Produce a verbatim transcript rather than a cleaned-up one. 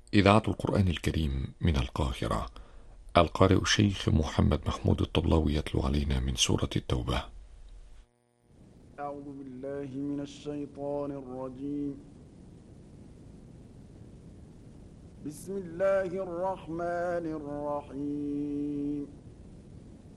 إذاعة القرآن الكريم من القاهرة. القارئ الشيخ محمد محمود الطبلاوي يتلو علينا من سورة التوبة. أعوذ بالله من الشيطان الرجيم. بسم الله الرحمن الرحيم.